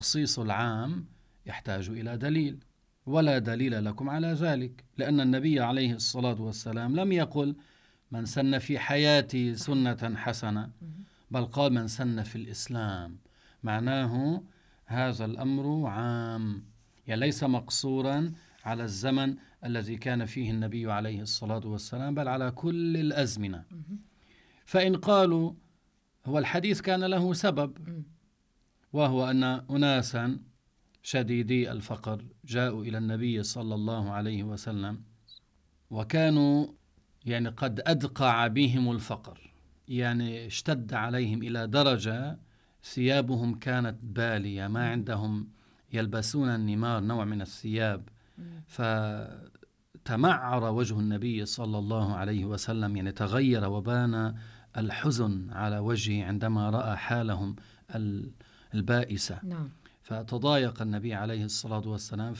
تخصيص العام يحتاج إلى دليل، ولا دليل لكم على ذلك، لأن النبي عليه الصلاة والسلام لم يقل من سن في حياتي سنة حسنة، بل قال من سن في الإسلام. معناه هذا الأمر عام، يعني ليس مقصورا على الزمن الذي كان فيه النبي عليه الصلاة والسلام، بل على كل الأزمنة. فإن قالوا هو الحديث كان له سبب، وهو أن أناسا شديدي الفقر جاءوا إلى النبي صلى الله عليه وسلم، وكانوا يعني قد أدقع بهم الفقر، يعني اشتد عليهم إلى درجة ثيابهم كانت بالية، ما عندهم يلبسون النمار، نوع من الثياب. فتمعر وجه النبي صلى الله عليه وسلم، يعني تغير وبان الحزن على وجهه عندما رأى حالهم البائسة. فتضايق النبي عليه الصلاة والسلام،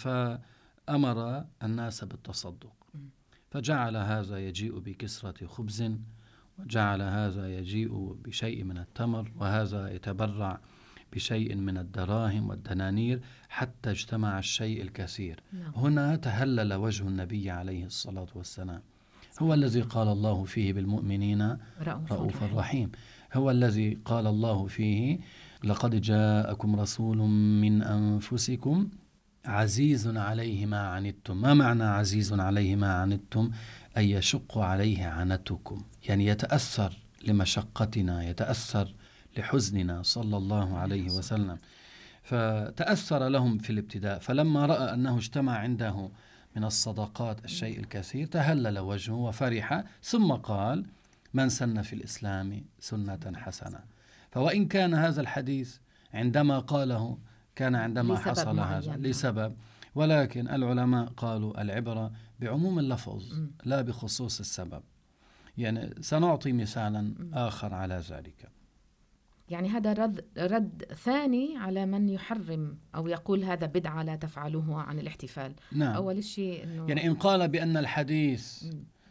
فأمر الناس بالتصدق، فجعل هذا يجيء بكسرة خبز، وجعل هذا يجيء بشيء من التمر، وهذا يتبرع بشيء من الدراهم والدنانير، حتى اجتمع الشيء الكثير. هنا تهلل وجه النبي عليه الصلاة والسلام. هو الذي قال الله فيه بالمؤمنين رؤوف رحيم، هو الذي قال الله فيه لقد جاءكم رسول من أنفسكم عزيز عليه ما عنتم. ما معنى عزيز عليه ما عنتم؟ أن يشق عليه عنتكم، يعني يتأثر لمشقتنا، يتأثر لحزننا صلى الله عليه وسلم. فتأثر لهم في الابتداء، فلما رأى أنه اجتمع عنده من الصدقات الشيء الكثير تهلل وجهه وفرح، ثم قال من سن في الإسلام سنة حسنة. فوإن كان هذا الحديث عندما قاله كان عندما حصل هذا لسبب، ولكن العلماء قالوا العبرة بعموم اللفظ لا بخصوص السبب. يعني سنعطي مثالا آخر على ذلك. يعني هذا رد ثاني على من يحرم أو يقول هذا بدعة لا تفعله عن الاحتفال. نعم. أول شيء إنه يعني إن قال بأن الحديث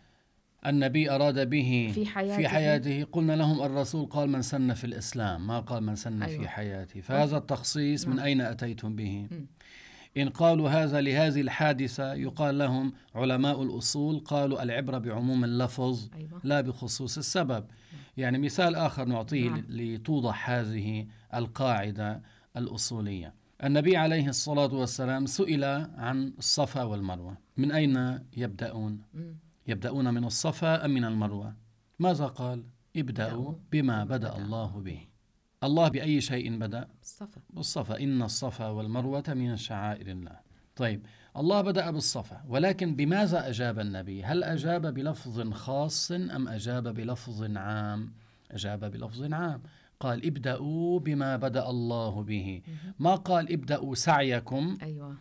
النبي أراد به في حياته قلنا لهم الرسول قال من سن في الإسلام، ما قال من سن في حياته، فهذا التخصيص من أين أتيتم به؟ إن قالوا هذا لهذه الحادثة يقال لهم علماء الأصول قالوا العبرة بعموم اللفظ لا بخصوص السبب. يعني مثال آخر نعطيه لتوضح هذه القاعدة الأصولية. النبي عليه الصلاة والسلام سئل عن الصفا والمروة، من أين يبدأون؟ يبدأون من الصفا أم من المروة؟ ماذا قال؟ ابدأوا بما بدأ الله به. الله بأي شيء بدأ؟ بالصفا، إن الصفا والمروة من شعائر الله. طيب الله بدأ بالصفا، ولكن بماذا أجاب النبي؟ هل أجاب بلفظ خاص أم أجاب بلفظ عام؟ أجاب بلفظ عام، قال ابدأوا بما بدأ الله به، ما قال ابدأوا سعيكم.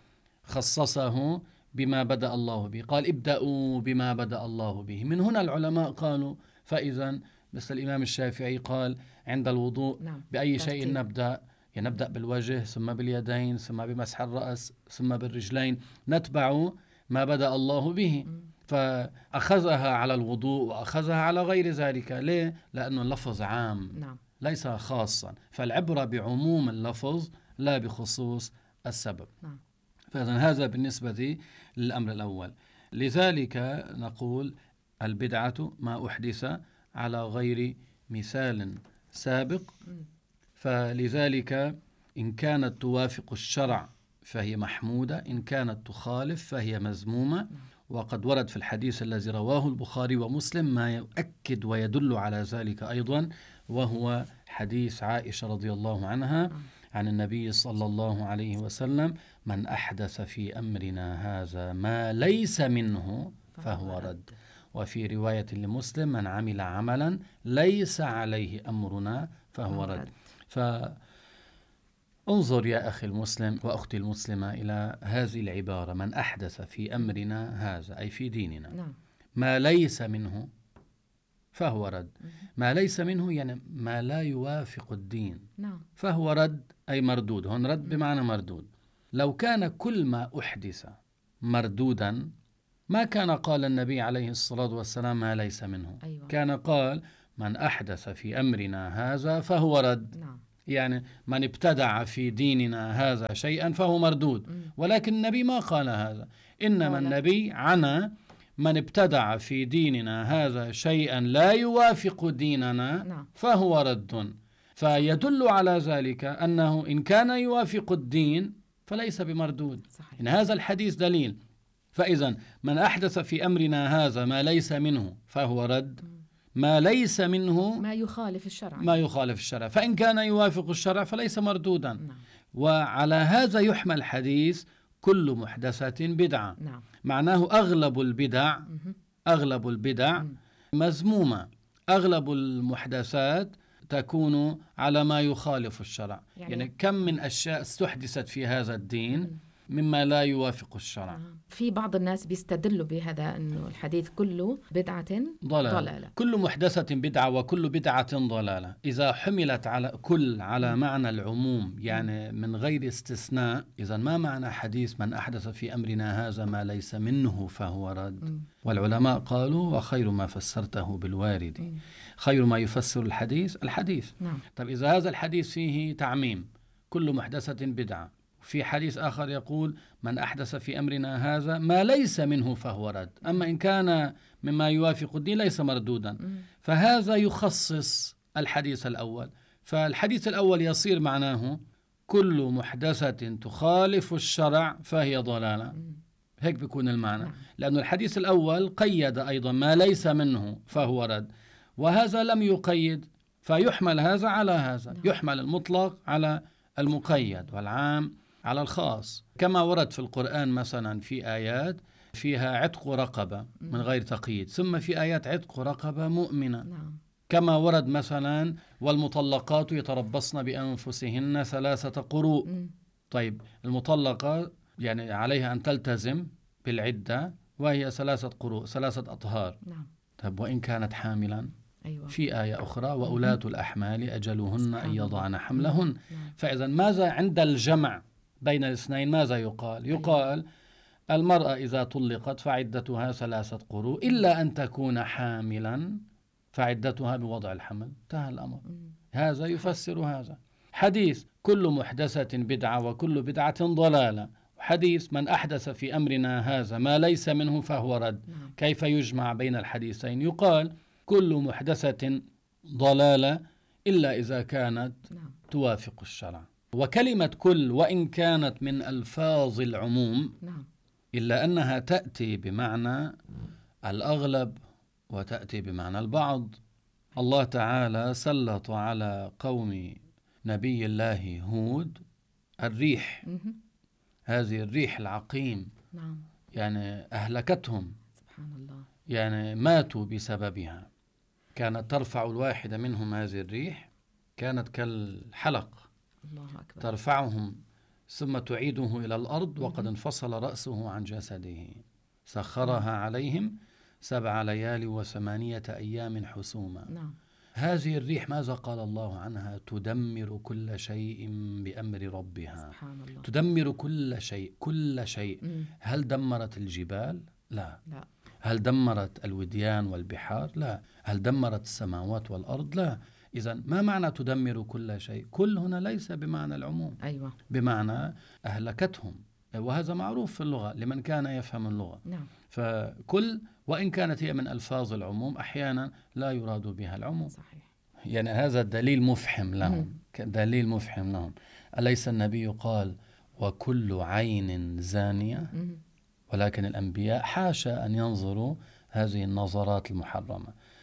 خصصه بما بدأ الله به، قال ابدأوا بما بدأ الله به. من هنا العلماء قالوا فإذا مثل الإمام الشافعي قال عند الوضوء بأي شيء نبدأ؟ نبدأ بالوجه ثم باليدين ثم بمسح الرأس ثم بالرجلين، نتبع ما بدأ الله به. فأخذها على الوضوء وأخذها على غير ذلك. ليه؟ لأنه اللفظ عام ليس خاصا، فالعبرة بعموم اللفظ لا بخصوص السبب. فإذا هذا بالنسبة للأمر الأول. لذلك نقول البدعة ما أحدث على غير مثال سابق، فلذلك إن كانت توافق الشرع فهي محمودة، إن كانت تخالف فهي مذمومة. وقد ورد في الحديث الذي رواه البخاري ومسلم ما يؤكد ويدل على ذلك أيضا، وهو حديث عائشة رضي الله عنها عن النبي صلى الله عليه وسلم من أحدث في أمرنا هذا ما ليس منه فهو رد. وفي رواية لمسلم من عمل عملا ليس عليه أمرنا فهو رد. فانظر يا أخي المسلم وأختي المسلمة إلى هذه العبارة من أحدث في أمرنا هذا، أي في ديننا ما ليس منه فهو رد. ما ليس منه يعني ما لا يوافق الدين فهو رد، أي مردود. هون رد بمعنى مردود. لو كان كل ما أحدث مردودا ما كان قال النبي عليه الصلاة والسلام ما ليس منه. كان قال من أحدث في أمرنا هذا فهو رد. يعني من ابتدع في ديننا هذا شيئا فهو مردود، ولكن النبي ما قال هذا، إنما النبي عنا من ابتدع في ديننا هذا شيئا لا يوافق ديننا فهو رد. فيدل على ذلك أنه إن كان يوافق الدين فليس بمردود. إن هذا الحديث دليل. فإذا من أحدث في أمرنا هذا ما ليس منه فهو رد، ما ليس منه ما يخالف الشرع، ما يخالف الشرع، فإن كان يوافق الشرع فليس مردودا. وعلى هذا يحمل حديث كل محدثة بدعة. معناه أغلب البدع مذمومة، أغلب المحدثات تكون على ما يخالف الشرع. يعني كم من أشياء استحدثت في هذا الدين مما لا يوافق الشرع. في بعض الناس بيستدلوا بهذا أنه الحديث كله بدعة ضلالة. كل محدثة بدعة وكل بدعة ضلالة. إذا حملت على معنى العموم يعني من غير استثناء، إذا ما معنى حديث من أحدث في أمرنا هذا ما ليس منه فهو رد؟ والعلماء قالوا وخير ما فسرته بالوارد، خير ما يفسر الحديث. طب إذا هذا الحديث فيه تعميم كل محدثة بدعة، في حديث آخر يقول من أحدث في أمرنا هذا ما ليس منه فهو رد، أما إن كان مما يوافق الدين ليس مردودا، فهذا يخصص الحديث الأول. فالحديث الأول يصير معناه كل محدثة تخالف الشرع فهي ضلالة، هيك بيكون المعنى، لأن الحديث الأول قيد أيضا ما ليس منه فهو رد، وهذا لم يقيد، فيحمل هذا على هذا، يحمل المطلق على المقيد والعام على الخاص. كما ورد في القرآن مثلا في آيات فيها عتق رقبة من غير تقييد، ثم في آيات عتق رقبة مؤمنة. كما ورد مثلا والمطلقات يتربصن بأنفسهن 3 قروء. طيب المطلقة يعني عليها أن تلتزم بالعدة وهي 3 قروء 3 أطهار. طيب وإن كانت حاملا في آية أخرى وأولاة الأحمال أجلهن أن يضعن حملهن. فإذا ماذا عند الجمع بين الاثنين ماذا يقال؟ يقال المرأة إذا طلقت فعدتها 3 قروء إلا أن تكون حاملا فعدتها بوضع الحمل، انتهى الأمر. هذا يفسر هذا. حديث كل محدثة بدعة وكل بدعة ضلالة، حديث من أحدث في أمرنا هذا ما ليس منه فهو رد. كيف يجمع بين الحديثين؟ يقال كل محدثة ضلالة إلا إذا كانت توافق الشرع. وكلمة كل وإن كانت من ألفاظ العموم إلا أنها تأتي بمعنى الأغلب وتأتي بمعنى البعض. الله تعالى سلط على قوم نبي الله هود الريح، هذه الريح العقيم، يعني أهلكتهم، سبحان الله، يعني ماتوا بسببها. كانت ترفع الواحدة منهم هذه الريح، كانت كالحلق، الله أكبر، ترفعهم ثم تعيده إلى الأرض وقد انفصل رأسه عن جسده. سخرها عليهم 7 ليال و8 أيام حسوما. هذه الريح ماذا قال الله عنها؟ تدمر كل شيء بأمر ربها. سبحان الله. تدمر كل شيء. هل دمرت الجبال؟ لا. هل دمرت الوديان والبحار؟ لا. هل دمرت السماوات والأرض؟ لا. إذن ما معنى تدمر كل شيء؟ كل هنا ليس بمعنى العموم، بمعنى أهلكتهم، وهذا معروف في اللغة لمن كان يفهم اللغة. فكل وإن كانت هي من ألفاظ العموم أحيانا لا يراد بها العموم. صحيح. يعني هذا الدليل مفحم لهم، دليل مفحم لهم. أليس النبي قال وكل عين زانية؟ ولكن الأنبياء حاشا أن ينظروا هذه النظرات المحرمة.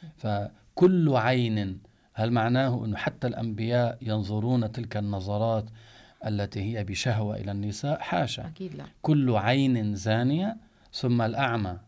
فكل عين، هل معناه أنه حتى الأنبياء ينظرون تلك النظرات التي هي بشهوة إلى النساء؟ حاشا. أكيد لا. كل عين زانية. ثم الأعمى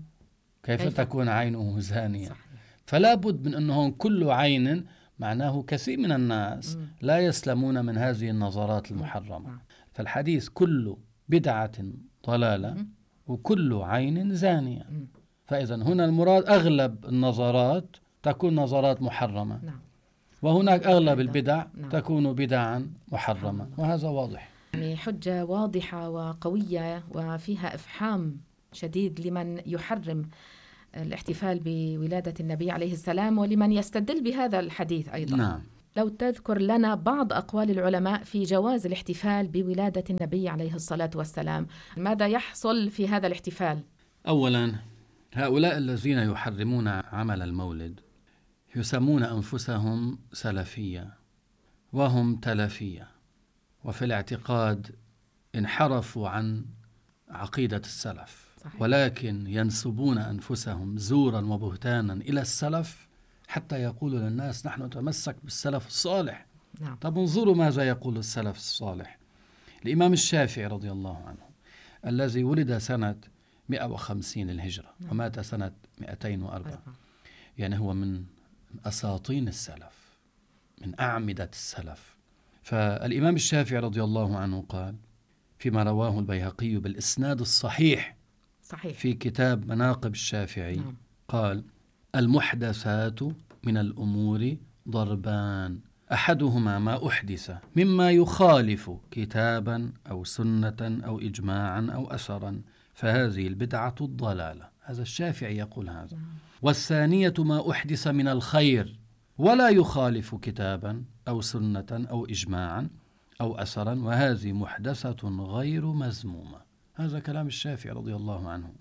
كيف تكون عينه زانية؟ صحيح. فلا بد من أنه كل عين معناه كثير من الناس لا يسلمون من هذه النظرات المحرمة. فالحديث كل بدعة ضلالة وكل عين زانية. فإذا هنا المراد أغلب النظرات تكون نظرات محرمة. وهناك أغلب البدع تكون بدعا محرمة، وهذا واضح. يعني حجة واضحة وقوية وفيها إفحام شديد لمن يحرم الاحتفال بولادة النبي عليه السلام ولمن يستدل بهذا الحديث أيضا. لو تذكر لنا بعض أقوال العلماء في جواز الاحتفال بولادة النبي عليه الصلاة والسلام، ماذا يحصل في هذا الاحتفال؟ أولا، هؤلاء الذين يحرمون عمل المولد يسمون أنفسهم سلفية وهم تلفية، وفي الاعتقاد انحرفوا عن عقيدة السلف. صحيح. ولكن ينسبون أنفسهم زورا وبهتانا إلى السلف حتى يقولوا للناس نحن نتمسك بالسلف الصالح. نعم. طب انظروا ماذا يقول السلف الصالح. الإمام الشافعي رضي الله عنه الذي ولد سنة 150 الهجرة ومات سنة 204، يعني هو من أساطين السلف، من أعمدة السلف. فالإمام الشافعي رضي الله عنه قال فيما رواه البيهقي بالإسناد الصحيح في كتاب مناقب الشافعي، قال: المحدثات من الأمور ضربان، أحدهما ما أحدث مما يخالف كتابا أو سنة أو إجماعا أو أثرا، فهذه البدعة الضلالة. هذا الشافعي يقول هذا. والثانية ما أحدث من الخير ولا يخالف كتابا أو سنة أو إجماعا أو أثرا، وهذه محدثة غير مذمومة. هذا كلام الشافعي رضي الله عنه.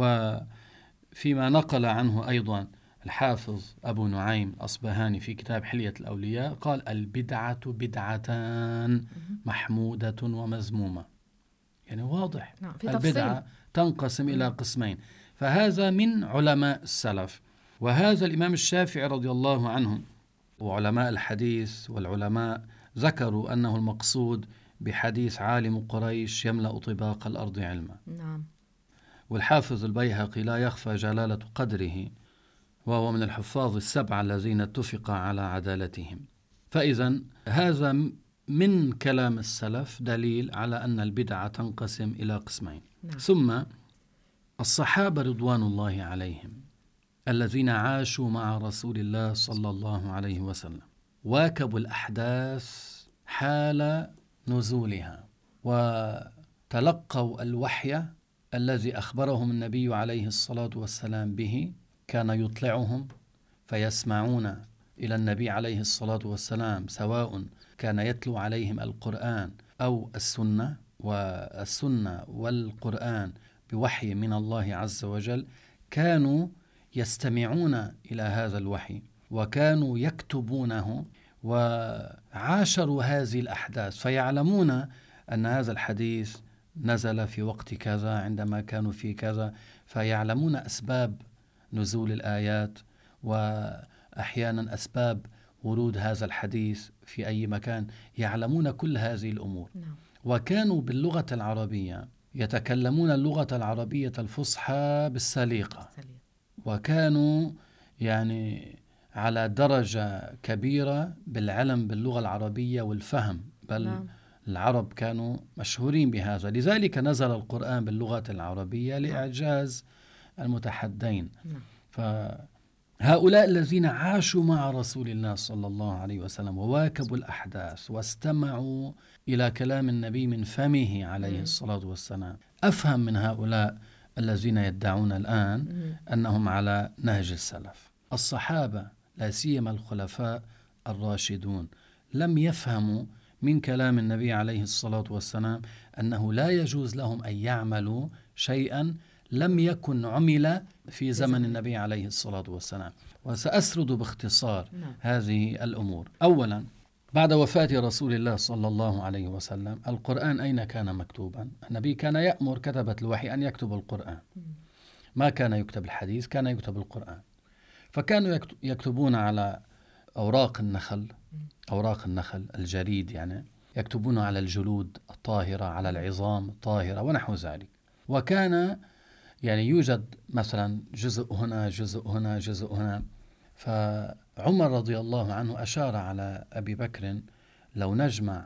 وفيما نقل عنه أيضا الحافظ أبو نعيم أصبهاني في كتاب حلية الأولياء قال: البدعة بدعتان محمودة ومذمومة. يعني واضح البدعة تنقسم إلى قسمين. فهذا من علماء السلف. وهذا الإمام الشافعي رضي الله عنه وعلماء الحديث والعلماء ذكروا أنه المقصود بحديث عالم قريش يملأ طباق الأرض علما. نعم. والحافظ البيهقي لا يخفى جلالة قدره، وهو من الحفاظ السبعة الذين اتفق على عدالتهم. فإذا هذا من كلام السلف دليل على أن البدعة تنقسم إلى قسمين. نعم. ثم الصحابة رضوان الله عليهم الذين عاشوا مع رسول الله صلى الله عليه وسلم واكبوا الأحداث حال نزولها، وتلقوا الوحي الذي أخبرهم النبي عليه الصلاة والسلام به، كان يطلعهم فيسمعون إلى النبي عليه الصلاة والسلام، سواء كان يتلو عليهم القرآن أو السنة، والسنة والقرآن بوحي من الله عز وجل، كانوا يستمعون إلى هذا الوحي وكانوا يكتبونه وعاشروا هذه الأحداث، فيعلمون أن هذا الحديث نزل في وقت كذا عندما كانوا في كذا، فيعلمون أسباب نزول الآيات وأحيانا أسباب ورود هذا الحديث في أي مكان، يعلمون كل هذه الأمور. وكانوا باللغة العربية يتكلمون اللغة العربية الفصحى بالسليقة، وكانوا يعني على درجة كبيرة بالعلم باللغة العربية والفهم، بل العرب كانوا مشهورين بهذا. لذلك نزل القرآن باللغة العربية لإعجاز المتحدين. فهؤلاء الذين عاشوا مع رسول الله صلى الله عليه وسلم وواكبوا الأحداث واستمعوا إلى كلام النبي من فمه عليه الصلاة والسلام، أفهم من هؤلاء الذين يدعون الآن أنهم على نهج السلف. الصحابة لا سيما الخلفاء الراشدون لم يفهموا من كلام النبي عليه الصلاة والسلام أنه لا يجوز لهم أن يعملوا شيئا لم يكن عمل في زمن النبي عليه الصلاة والسلام. وسأسرد باختصار هذه الأمور. أولا، بعد وفاة رسول الله صلى الله عليه وسلم القرآن أين كان مكتوبا؟ النبي كان يأمر كتبة الوحي أن يكتب القرآن، ما كان يكتب الحديث، كان يكتب القرآن. فكانوا يكتبون على أوراق النخل الجريد، يعني يكتبون على الجلود الطاهرة، على العظام الطاهرة ونحو ذلك. وكان يعني يوجد مثلا جزء هنا جزء هنا جزء هنا. فعمر رضي الله عنه أشار على أبي بكر لو نجمع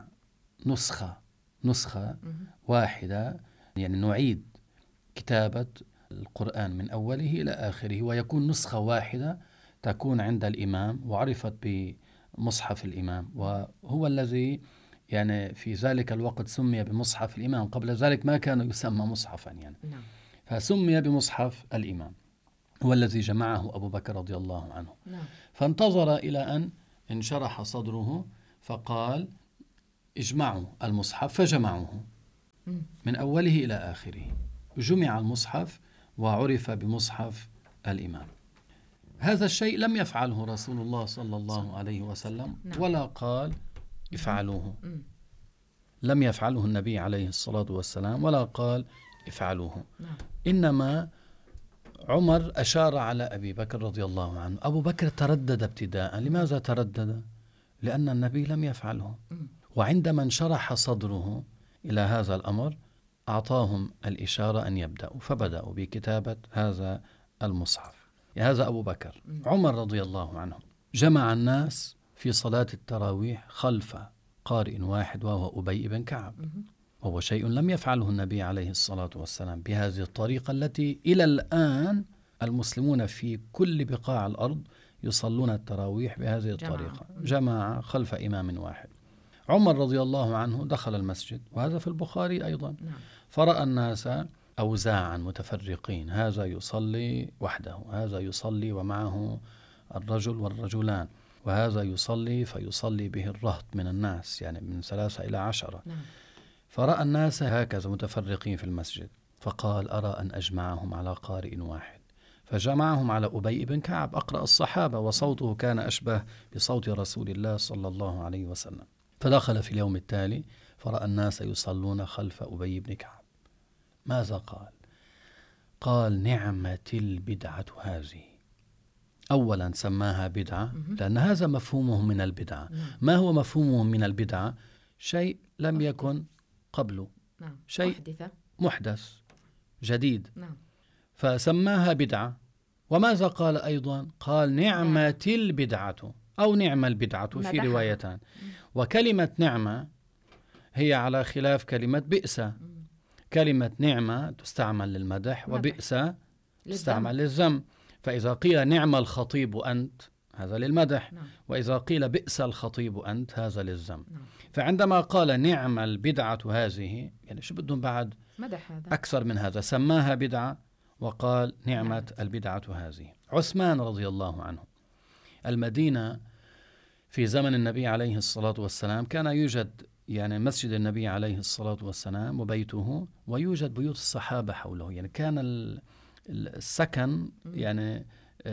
نسخة واحدة، يعني نعيد كتابة القرآن من أوله إلى آخره ويكون نسخة واحدة تكون عند الإمام وعرفت بمصحف الإمام، وهو الذي يعني في ذلك الوقت سمي بمصحف الإمام. قبل ذلك ما كان يسمى مصحفا يعني. فسمي بمصحف الإمام، هو الذي جمعه أبو بكر رضي الله عنه. فانتظر إلى أن انشرح صدره فقال اجمعوا المصحف، فجمعوه من أوله إلى آخره، جمع المصحف وعرف بمصحف الإمام. هذا الشيء لم يفعله رسول الله صلى الله عليه وسلم ولا قال افعلوه، لم يفعله النبي عليه الصلاة والسلام ولا قال افعلوه. إنما عمر أشار على أبي بكر رضي الله عنه. أبو بكر تردد ابتداء. لماذا تردد؟ لأن النبي لم يفعله، وعندما انشرح صدره إلى هذا الأمر أعطاهم الإشارة أن يبدأوا، فبدأوا بكتابة هذا المصحف. هذا أبو بكر. عمر رضي الله عنه جمع الناس في صلاة التراويح خلف قارئ واحد وهو أبي بن كعب، وهو شيء لم يفعله النبي عليه الصلاة والسلام بهذه الطريقة التي إلى الآن المسلمون في كل بقاع الأرض يصلون التراويح بهذه الطريقة، جماعة خلف إمام واحد. عمر رضي الله عنه دخل المسجد، وهذا في البخاري أيضا، فرأى الناس أوزاعا متفرقين، هذا يصلي وحده، هذا يصلي ومعه الرجل والرجلان، وهذا يصلي فيصلي به الرهط من الناس، يعني من 3 إلى 10. فرأى الناس هكذا متفرقين في المسجد، فقال أرى أن أجمعهم على قارئ واحد، فجمعهم على أبي بن كعب أقرأ الصحابة، وصوته كان أشبه بصوت رسول الله صلى الله عليه وسلم. فدخل في اليوم التالي فرأى الناس يصلون خلف أبي بن كعب. ماذا قال؟ قال نعمة البدعة هذه. أولا سماها بدعة لأن هذا مفهومه من البدعة. ما هو مفهومه من البدعة؟ شيء لم يكن قبله، شيء محدث جديد، فسماها بدعة. وماذا قال أيضا؟ قال نعمة البدعة أو نعم البدعة في روايتان. وكلمة نعمة هي على خلاف كلمة بئس. كلمة نعمة تستعمل للمدح، وبئس تستعمل للذم. فإذا قيل نعم الخطيب أنت هذا للمدح، وإذا قيل بئس الخطيب أنت هذا للذم. فعندما قال نعم البدعة هذه، يعني شو بدهم بعد مدح هذا أكثر من هذا؟ سماها بدعة وقال نعمة البدعة هذه. عثمان رضي الله عنه، المدينة في زمن النبي عليه الصلاة والسلام كان يوجد يعني مسجد النبي عليه الصلاة والسلام وبيته، ويوجد بيوت الصحابة حوله، يعني كان السكن يعني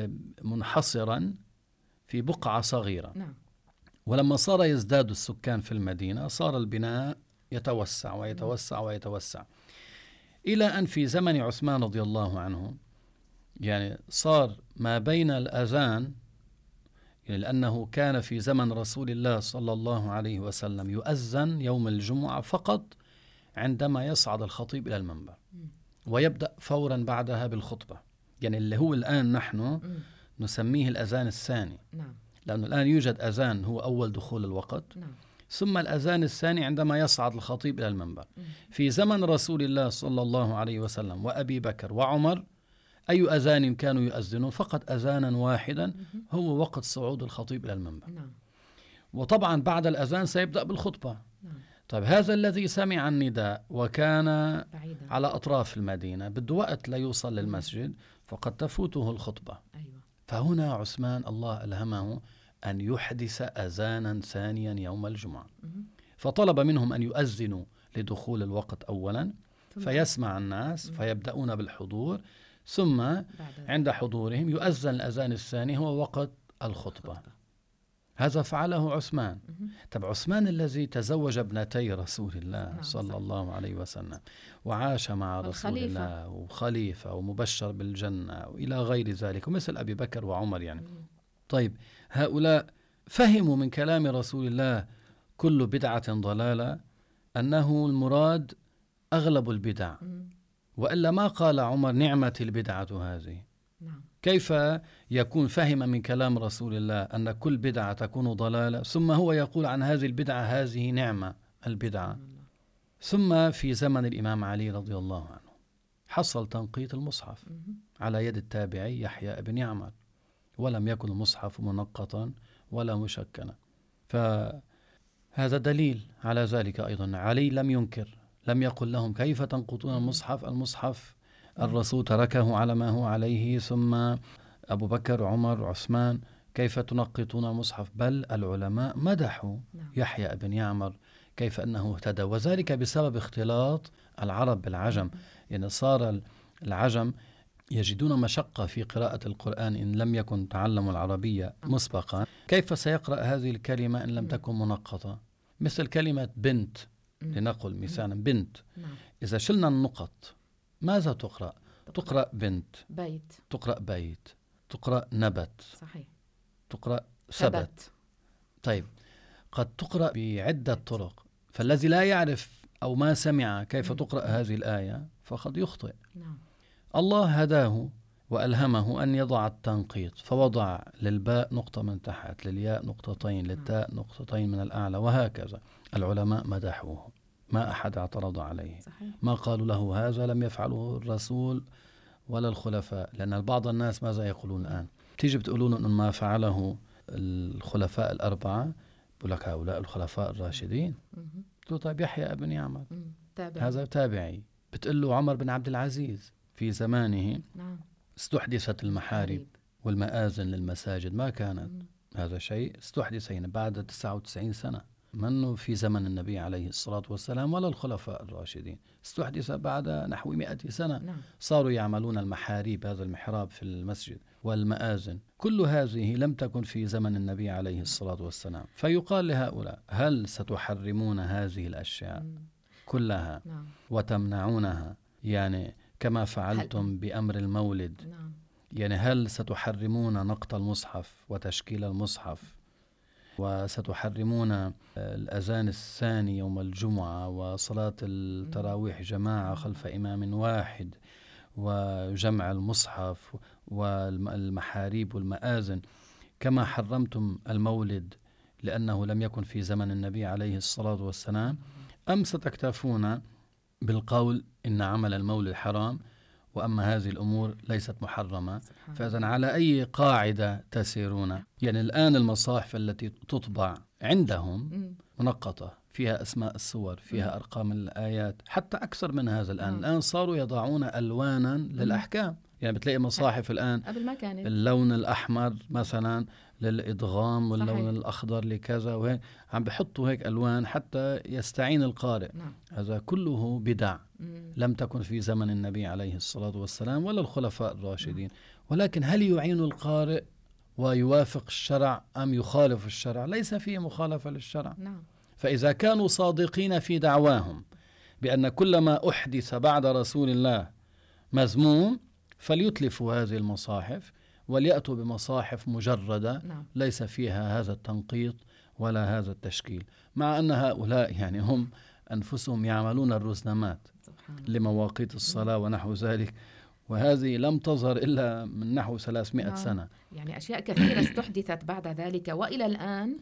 منحصرا في بقعة صغيرة. ولما صار يزداد السكان في المدينة صار البناء يتوسع ويتوسع ويتوسع، إلى أن في زمن عثمان رضي الله عنه يعني صار ما بين الأذان، يعني لأنه كان في زمن رسول الله صلى الله عليه وسلم يؤذن يوم الجمعة فقط عندما يصعد الخطيب إلى المنبر، ويبدأ فورا بعدها بالخطبة، يعني اللي هو الآن نحن نسميه الأذان الثاني، لأنه الآن يوجد أذان هو أول دخول الوقت، ثم الأذان الثاني عندما يصعد الخطيب إلى المنبر. في زمن رسول الله صلى الله عليه وسلم وأبي بكر وعمر أي أذان كانوا يؤذنون؟ فقط أذانا واحدا هو وقت صعود الخطيب إلى المنبر. وطبعا بعد الأذان سيبدأ بالخطبة. طيب هذا الذي سمع النداء وكان على أطراف المدينة بده وقت لا يوصل للمسجد، فقد تفوته الخطبة. فهنا عثمان الله ألهمه أن يحدث أذانا ثانيا يوم الجمعة، فطلب منهم أن يؤذنوا لدخول الوقت أولا، فيسمع الناس فيبدأون بالحضور، ثم عند حضورهم يؤذن الأذان الثاني هو وقت الخطبة. هذا فعله عثمان. طب عثمان الذي تزوج ابنتي رسول الله صلى الله عليه وسلم وعاش مع رسول الله وخليفة ومبشر بالجنة وإلى غير ذلك، ومثل أبي بكر وعمر يعني. طيب هؤلاء فهموا من كلام رسول الله كل بدعة ضلالة أنه المراد أغلب البدع، وإلا ما قال عمر نعمة البدعة هذه. كيف يكون فهم من كلام رسول الله أن كل بدعة تكون ضلالة، ثم هو يقول عن هذه البدعة هذه نعمة البدعة؟ ثم في زمن الإمام علي رضي الله عنه حصل تنقيط المصحف على يد التابعي يحيى بن يعمر، ولم يكن المصحف منقطا ولا مشكلا. فهذا دليل على ذلك. أيضا علي لم ينكر، لم يقل لهم كيف تنقطون المصحف، المصحف الرسول تركه على ما هو عليه، ثم أبو بكر عمر عثمان كيف تنقطون المصحف؟ بل العلماء مدحوا يحيى بن يعمر كيف أنه اهتدى، وذلك بسبب اختلاط العرب بالعجم. يعني صار العجم يجدون مشقة في قراءة القرآن إن لم يكن تعلموا العربية مسبقا. كيف سيقرأ هذه الكلمة إن لم تكن منقطة؟ مثل كلمة بنت، لنقل مثالا بنت، إذا شلنا النقط ماذا تقرأ؟ تقرأ بنت، بيت، تقرأ بيت، تقرأ نبت، صحيح، تقرأ ثبت. طيب قد تقرأ بعدة طرق، فالذي لا يعرف أو ما سمع كيف تقرأ هذه الآية فقد يخطئ. الله هداه وألهمه أن يضع التنقيط، فوضع للباء نقطة من تحت، للياء نقطتين، للتاء نقطتين من الأعلى، وهكذا. العلماء مدحوه، ما أحد اعترض عليه. صحيح. ما قالوا له هذا لم يفعله الرسول ولا الخلفاء، لأن بعض الناس ماذا يقولون الآن؟ تيجي بتقولون أن ما فعله الخلفاء الأربعة، بقول لك هؤلاء الخلفاء الراشدين. طيب يحيى بن يعمر هذا تابعي. بتقول له عمر بن عبد العزيز في زمانه استحدثت المحاريب والمآذن للمساجد، ما كانت هذا شيء استحدث يعني بعد 99 سنة، منه في زمن النبي عليه الصلاة والسلام ولا الخلفاء الراشدين، استحدث بعد نحو 100 سنة. صاروا يعملون المحاريب، هذا المحراب في المسجد، والمآذن، كل هذه لم تكن في زمن النبي عليه الصلاة والسلام. فيقال لهؤلاء هل ستحرمون هذه الأشياء كلها وتمنعونها، يعني كما فعلتم بأمر المولد؟ يعني هل ستحرمون نقط المصحف وتشكيل المصحف، وستحرمون الأذان الثاني يوم الجمعة وصلاة التراويح جماعة خلف إمام واحد وجمع المصحف والمحاريب والمآذن، كما حرمتم المولد لأنه لم يكن في زمن النبي عليه الصلاة والسلام؟ أم ستكتفون بالقول إن عمل المولد حرام وأما هذه الأمور ليست محرمة؟ فإذن على أي قاعدة تسيرون؟ يعني الآن المصاحف التي تطبع عندهم منقطة، فيها أسماء السور، فيها أرقام الآيات، حتى أكثر من هذا الآن. الآن صاروا يضعون ألوانا للأحكام، يعني بتلاقي مصاحف الآن قبل ما كانت اللون الأحمر مثلا للإدغام واللون الأخضر لكذا، وهيك عم بحطوا هيك ألوان حتى يستعين القارئ. هذا كله بدع لم تكن في زمن النبي عليه الصلاة والسلام ولا الخلفاء الراشدين. ولكن هل يعين القارئ ويوافق الشرع أم يخالف الشرع؟ ليس فيه مخالفة للشرع. فإذا كانوا صادقين في دعواهم بأن كل ما أحدث بعد رسول الله مذموم، فليتلفوا هذه المصاحف وليأتوا بمصاحف مجردة ليس فيها هذا التنقيط ولا هذا التشكيل، مع أن هؤلاء يعني هم أنفسهم يعملون الرزنامات لمواقيت الصلاة ونحو ذلك، وهذه لم تظهر إلا من نحو 300 سنة. يعني أشياء كثيرة استحدثت بعد ذلك وإلى الآن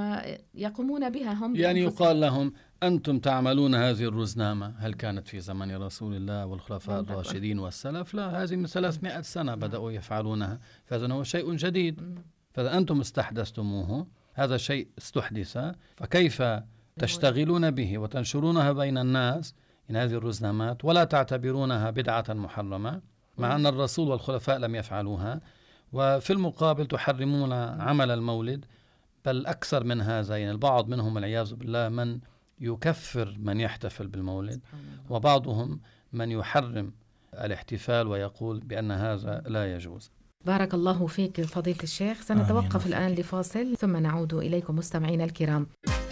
ويقومون بها هم يعني يقال لهم أنتم تعملون هذه الرزنامة، هل كانت في زمن رسول الله والخلفاء الراشدين والسلف؟ لا، هذه من 300 سنة بدأوا يفعلونها، فهذا هو شيء جديد، فإذا أنتم استحدثتموه، هذا شيء استحدث، فكيف تشتغلون به وتنشرونها بين الناس إن هذه الرزنامات ولا تعتبرونها بدعة محرمة، مع أن الرسول والخلفاء لم يفعلوها، وفي المقابل تحرمون عمل المولد؟ بل أكثر من هذا، يعني البعض منهم والعياذ بالله من يكفر من يحتفل بالمولد، وبعضهم من يحرم الاحتفال ويقول بأن هذا لا يجوز. بارك الله فيك فضيلة الشيخ. سنتوقف الآن لفاصل ثم نعود إليكم مستمعينا الكرام.